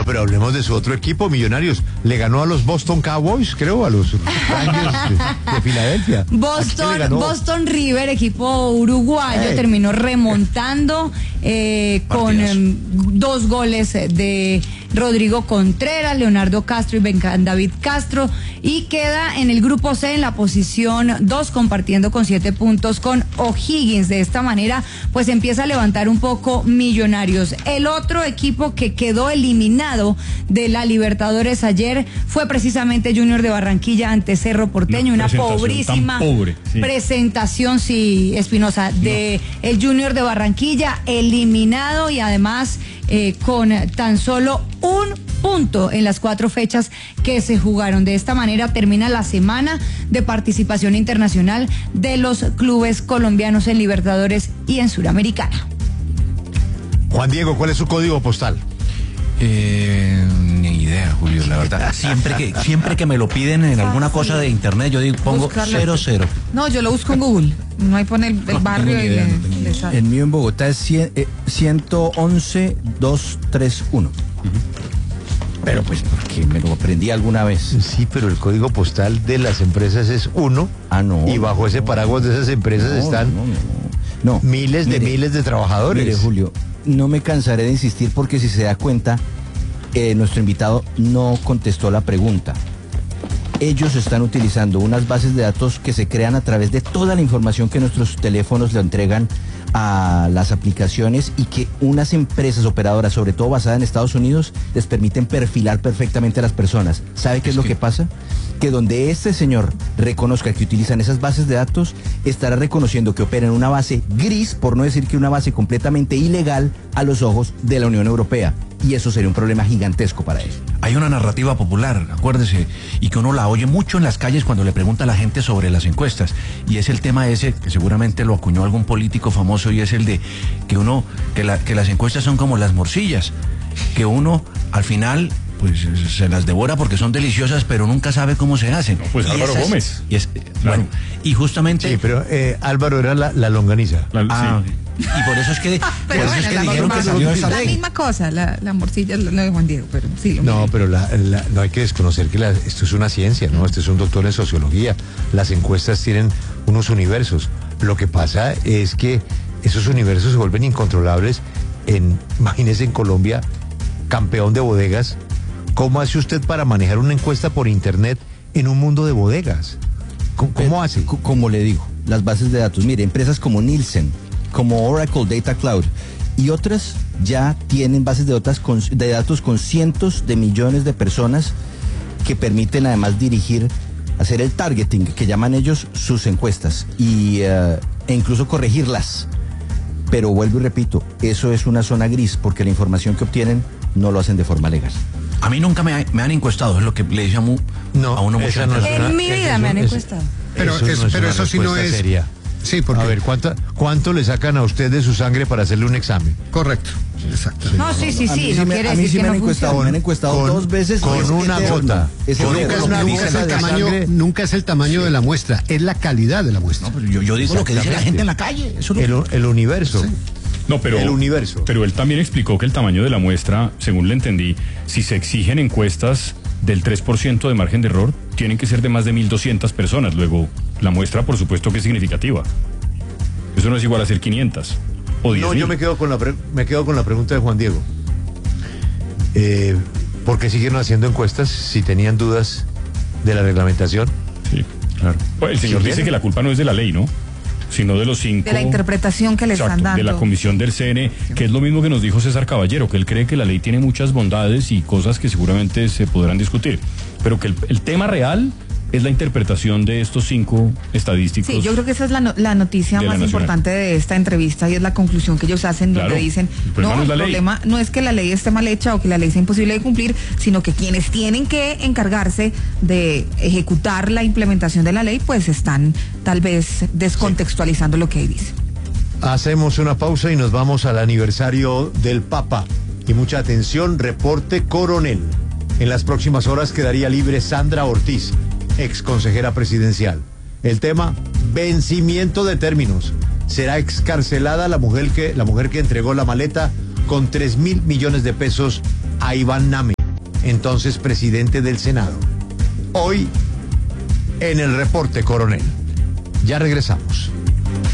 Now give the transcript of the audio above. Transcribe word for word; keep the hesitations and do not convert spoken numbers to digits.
pero hablemos de su otro equipo, Millonarios. Le ganó a los Boston Cowboys, creo, a los Rangers de, de Filadelfia. Boston, Boston River, equipo uruguayo, hey. terminó remontando eh, con eh, dos goles de Rodrigo Contreras, Leonardo Castro y Bencan David Castro, y queda en el grupo C en la posición dos, compartiendo con siete puntos con O'Higgins. De esta manera, pues empieza a levantar un poco Millonarios. El otro equipo que quedó eliminado de la Libertadores ayer fue precisamente Junior de Barranquilla ante Cerro Porteño, una, una pobrísima pobre, sí. presentación, sí, Espinosa, de no. el Junior de Barranquilla, eliminado y además eh, con tan solo un punto en las cuatro fechas que se jugaron. De esta manera termina la semana de participación internacional de los clubes colombianos en Libertadores y en Suramericana. Juan Diego, ¿cuál es su código postal? Eh, ni idea, Julio, la verdad. Siempre que, siempre que me lo piden en alguna cosa de internet, yo digo, pongo cero cero. No, yo lo busco en Google. No hay pone el, el barrio no, y idea, le, no le sale. El mío en Bogotá es ciento once doscientos treinta y uno. Uh-huh. Pero pues porque me lo aprendí alguna vez. Sí, pero el código postal de las empresas es uno. Ah, no. Y bajo no, ese paraguas de esas empresas no, están no, no, no. No, miles mire, de miles de trabajadores. Mire, Julio, no me cansaré de insistir porque si se da cuenta, eh, nuestro invitado no contestó la pregunta. Ellos están utilizando unas bases de datos que se crean a través de toda la información que nuestros teléfonos le entregan a las aplicaciones y que unas empresas operadoras, sobre todo basadas en Estados Unidos, les permiten perfilar perfectamente a las personas. ¿Sabe qué es, es lo que... que pasa? Que donde este señor reconozca que utilizan esas bases de datos, estará reconociendo que opera en una base gris, por no decir que una base completamente ilegal a los ojos de la Unión Europea. Y eso sería un problema gigantesco para él. Hay una narrativa popular, acuérdese, y que uno la oye mucho en las calles cuando le pregunta a la gente sobre las encuestas. Y es el tema ese, que seguramente lo acuñó algún político famoso, y es el de que uno, que, la, que las encuestas son como las morcillas, que uno al final pues se las devora porque son deliciosas, pero nunca sabe cómo se hacen. No, pues y Álvaro esas, Gómez. Y es, claro. Bueno, y justamente... Sí, pero eh, Álvaro era la, la longaniza. La, ah, sí. Y por eso es que, por eso bueno, es que dijeron que salió esa ley. La misma cosa, la, la morcilla no de Juan Diego, pero sí. Lo no, mismo. pero la, la, no hay que desconocer que la, esto es una ciencia, ¿no? Este es un doctor en sociología. Las encuestas tienen unos universos. Lo que pasa es que esos universos se vuelven incontrolables. En, imagínese en Colombia, campeón de bodegas. ¿Cómo hace usted para manejar una encuesta por internet en un mundo de bodegas? ¿Cómo, cómo hace? Como le digo, las bases de datos. Mire, empresas como Nielsen, como Oracle Data Cloud y otras ya tienen bases de datos con, de datos con cientos de millones de personas que permiten además dirigir, hacer el targeting, que llaman ellos sus encuestas, y, uh, e incluso corregirlas. Pero vuelvo y repito, eso es una zona gris porque la información que obtienen no lo hacen de forma legal. A mí nunca me, me han encuestado, es lo que le decía mu, no, a uno mucho. No es en una, mi vida me han encuestado. Pero eso, es, no es pero eso sí no es seria. Sí, porque... A ver, ¿cuánto, ¿cuánto le sacan a usted de su sangre para hacerle un examen? Correcto, exacto. No, sí, sí, sí, no quiere a mí decir sí que me no han encuestado, me han encuestado con, dos veces. Con una gota. Es nunca, es, nunca, es el tamaño, nunca es el tamaño sí. de la muestra, es la calidad de la muestra. No, pero yo, yo digo lo que dice la gente en la calle. Eso el, el universo. Sí. No, pero, el universo. Pero él también explicó que el tamaño de la muestra, según le entendí, si se exigen encuestas del tres por ciento de margen de error, tienen que ser de más de mil doscientas personas. Luego, la muestra, por supuesto, que es significativa. Eso no es igual a ser quinientas o diez. No, yo me quedo con la pre- me quedo con la pregunta de Juan Diego. Eh, ¿Por qué siguieron haciendo encuestas si tenían dudas de la reglamentación? Sí, claro. Pues el señor ¿Sí dice que la culpa no es de la ley, ¿no? Sino de los cinco... De la interpretación que le exacto, están dando. De la comisión del C N E, sí. Que es lo mismo que nos dijo César Caballero, que él cree que la ley tiene muchas bondades y cosas que seguramente se podrán discutir, pero que el, el tema real es la interpretación de estos cinco estadísticos. Sí, yo creo que esa es la, no, la noticia más la importante de esta entrevista y es la conclusión que ellos hacen, donde claro, dicen, el no, no es el problema no es que la ley esté mal hecha o que la ley sea imposible de cumplir, sino que quienes tienen que encargarse de ejecutar la implementación de la ley, pues están tal vez descontextualizando sí. lo que ahí dice. Hacemos una pausa y nos vamos al aniversario del Papa. Y mucha atención, reporte Coronel. En las próximas horas quedaría libre Sandra Ortiz, ex consejera presidencial. El tema, vencimiento de términos. Será excarcelada la mujer que, la mujer que entregó la maleta con tres mil millones de pesos a Iván Name, entonces presidente del Senado. Hoy, en el reporte, coronel. Ya regresamos.